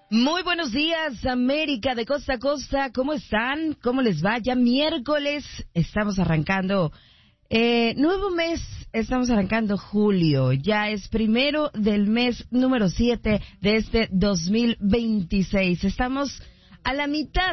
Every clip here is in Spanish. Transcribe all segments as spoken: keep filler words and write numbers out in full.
Muy buenos días, América de costa a costa. ¿Cómo están? ¿Cómo les va? Ya miércoles estamos arrancando eh, nuevo mes, estamos arrancando julio. Ya es primero del mes número siete de este dos mil veintiséis. Estamos a la mitad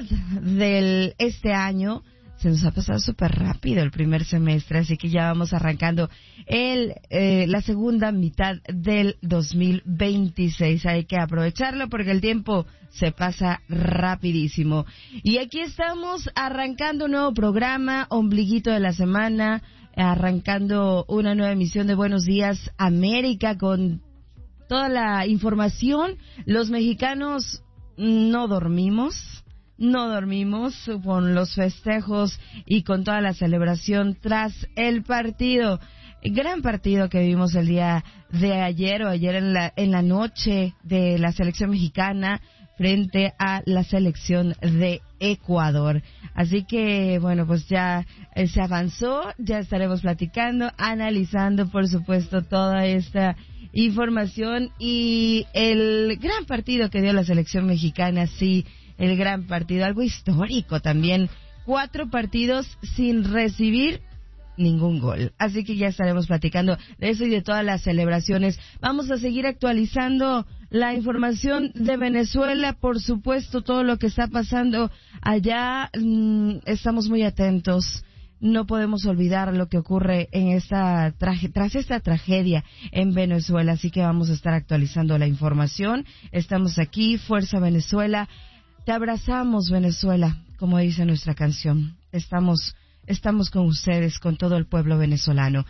de este año. Se nos ha pasado súper rápido el primer semestre, así que ya vamos arrancando el eh, la segunda mitad del dos mil veintiséis. Hay que aprovecharlo porque el tiempo se pasa rapidísimo. Y aquí estamos arrancando un nuevo programa, ombliguito de la semana, arrancando una nueva emisión de Buenos Días América con toda la información. Los mexicanos no dormimos. No dormimos con los festejos y con toda la celebración tras el partido. Gran partido que vimos el día de ayer o ayer en la, en la noche de la selección mexicana frente a la selección de Ecuador. Así que, bueno, pues ya eh, se avanzó, ya estaremos platicando, analizando, por supuesto, toda esta información y el gran partido que dio la selección mexicana, sí. El gran partido, algo histórico también. Cuatro partidos sin recibir ningún gol. Así que ya estaremos platicando de eso y de todas las celebraciones. Vamos a seguir actualizando la información de Venezuela, por supuesto, todo lo que está pasando allá. Mmm, estamos muy atentos. No podemos olvidar lo que ocurre en esta traje, tras esta tragedia en Venezuela. Así que vamos a estar actualizando la información. Estamos aquí, Fuerza Venezuela. Te abrazamos, Venezuela, como dice nuestra canción. Estamos, estamos con ustedes, con todo el pueblo venezolano.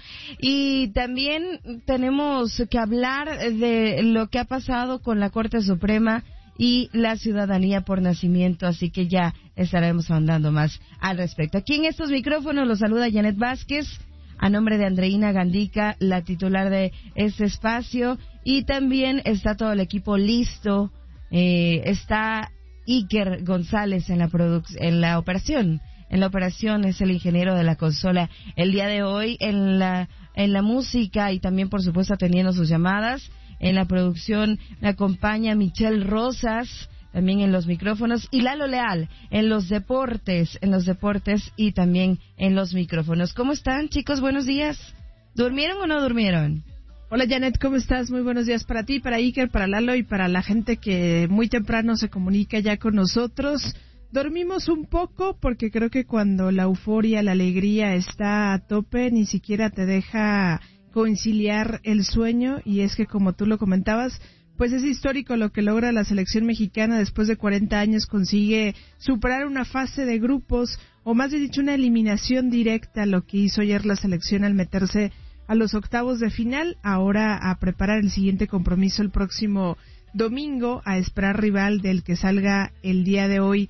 Y también tenemos que hablar de lo que ha pasado con la Corte Suprema y la ciudadanía por nacimiento, así que ya estaremos ahondando más al respecto. Aquí en estos micrófonos los saluda Janet Vázquez, a nombre de Andreina Gandica, la titular de este espacio, y también está todo el equipo listo. Eh, está Iker González en la produc- en la operación, en la operación es el ingeniero de la consola el día de hoy, en la en la música y también por supuesto atendiendo sus llamadas, en la producción me acompaña Michelle Rosas, también en los micrófonos, y Lalo Leal en los deportes, en los deportes y también en los micrófonos. ¿Cómo están, chicos? Buenos días. ¿Durmieron o no durmieron? Hola Janet, ¿cómo estás? Muy buenos días para ti, para Iker, para Lalo y para la gente que muy temprano se comunica ya con nosotros. Dormimos un poco porque creo que cuando la euforia, la alegría está a tope, ni siquiera te deja conciliar el sueño, y es que como tú lo comentabas, pues es histórico lo que logra la selección mexicana. Después de cuarenta años consigue superar una fase de grupos, o más bien dicho una eliminación directa, lo que hizo ayer la selección al meterse a los octavos de final. Ahora a preparar el siguiente compromiso el próximo domingo, a esperar rival del que salga el día de hoy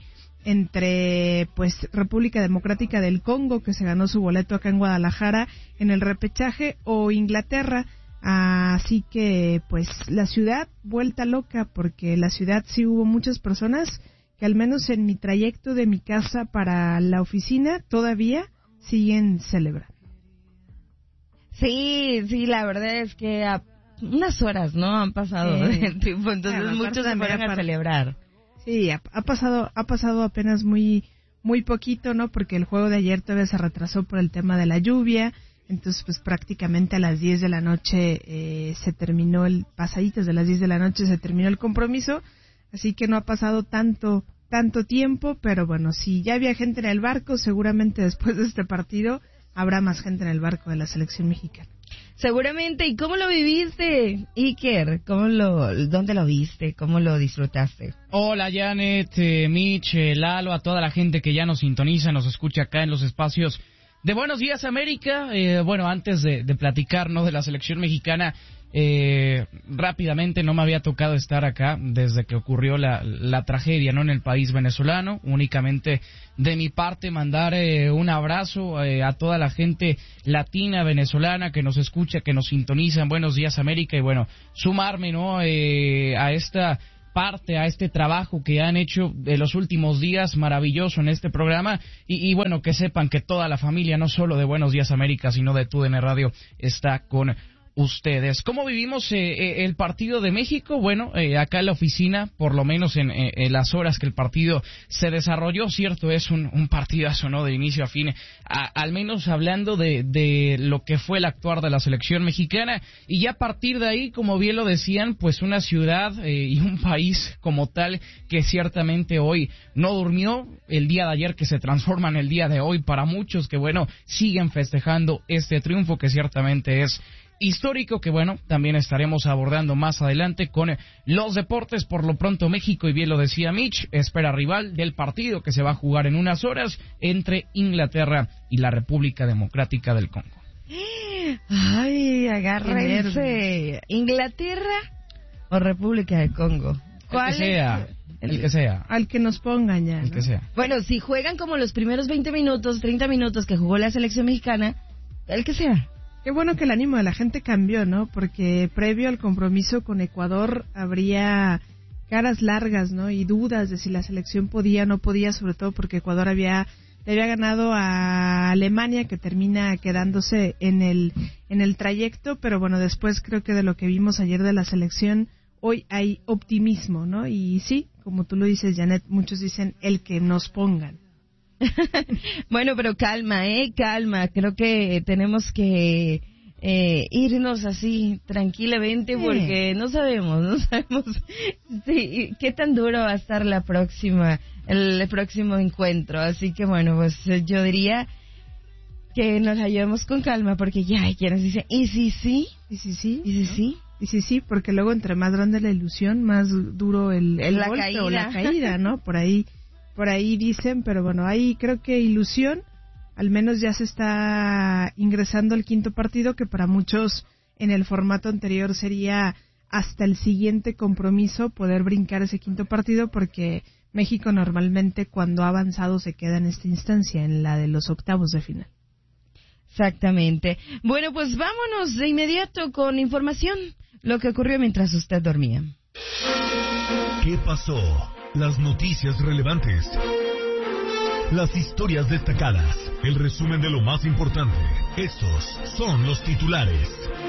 entre pues República Democrática del Congo, que se ganó su boleto acá en Guadalajara en el repechaje, o Inglaterra. Así que pues la ciudad vuelta loca, porque la ciudad sí hubo muchas personas que al menos en mi trayecto de mi casa para la oficina todavía siguen celebrando. Sí, sí, la verdad es que a unas horas, ¿no? Han pasado sí. del tiempo, entonces claro, muchos se fueron a celebrar. Sí, ha, ha pasado ha pasado apenas muy muy poquito, ¿no? Porque el juego de ayer todavía se retrasó por el tema de la lluvia, entonces pues prácticamente a las diez de la noche eh, se terminó el, pasaditas de las diez de la noche se terminó el compromiso, así que no ha pasado tanto tanto tiempo, pero bueno, si ya había gente en el barco, seguramente después de este partido habrá más gente en el barco de la selección mexicana. Seguramente. ¿Y cómo lo viviste, Iker? ¿Cómo lo, dónde lo viste? ¿Cómo lo disfrutaste? Hola, Janet, eh, Mitch, eh, Lalo, a toda la gente que ya nos sintoniza, nos escucha acá en los espacios de Buenos Días América. Eh, bueno, antes de, de platicar, ¿no?, de la selección mexicana, eh, rápidamente, no me había tocado estar acá desde que ocurrió la, la tragedia, ¿no?, en el país venezolano. Únicamente de mi parte mandar eh, un abrazo eh, a toda la gente latina venezolana que nos escucha, que nos sintoniza en Buenos Días América, y bueno, sumarme, ¿no?, eh, a esta parte, a este trabajo que han hecho de los últimos días, maravilloso en este programa, y, y bueno, que sepan que toda la familia, no solo de Buenos Días América, sino de T U D N Radio, está con ustedes. ¿Cómo vivimos eh, eh, el partido de México? Bueno, eh, acá en la oficina, por lo menos en, eh, en las horas que el partido se desarrolló, cierto, es un, un partidazo, ¿no? De inicio a fin, a, al menos hablando de, de lo que fue el actuar de la selección mexicana, y ya a partir de ahí, como bien lo decían, pues una ciudad eh, y un país como tal que ciertamente hoy no durmió, el día de ayer que se transforma en el día de hoy para muchos que, bueno, siguen festejando este triunfo que ciertamente es histórico, que bueno, también estaremos abordando más adelante con los deportes. Por lo pronto México, y bien lo decía Mitch, espera rival del partido que se va a jugar en unas horas entre Inglaterra y la República Democrática del Congo. Ay, agárrense. ¿Inglaterra o República del Congo? ¿Cuál el que sea, el, el que sea. Al que nos pongan ya, el ¿no? que sea. Bueno, si juegan como los primeros veinte minutos, treinta minutos que jugó la selección mexicana, el que sea. Qué bueno que el ánimo de la gente cambió, ¿no? Porque previo al compromiso con Ecuador habría caras largas, ¿no? Y dudas de si la selección podía o no podía, sobre todo porque Ecuador había le había ganado a Alemania, que termina quedándose en el en el trayecto, pero bueno, después creo que de lo que vimos ayer de la selección, hoy hay optimismo, ¿no? Y sí, como tú lo dices, Janet, muchos dicen el que nos pongan. Bueno, pero calma, eh, calma. Creo que tenemos que eh, irnos así tranquilamente porque no sabemos, no sabemos sí, qué tan duro va a estar la próxima, el, el próximo encuentro. Así que bueno, pues yo diría que nos ayudemos con calma porque ya hay quienes dicen, ¿y si sí? ¿Y si sí? ¿Y si sí? Y sí, sí, porque luego entre más grande la ilusión, más duro el, el la golpe caída. o la caída, ¿no? Por ahí Por ahí dicen, pero bueno, ahí creo que ilusión, al menos ya se está ingresando al quinto partido, que para muchos en el formato anterior sería hasta el siguiente compromiso poder brincar ese quinto partido, porque México normalmente cuando ha avanzado se queda en esta instancia, en la de los octavos de final. Exactamente. Bueno, pues vámonos de inmediato con información, lo que ocurrió mientras usted dormía. ¿Qué pasó? Las noticias relevantes, las historias destacadas, el resumen de lo más importante. Estos son los titulares.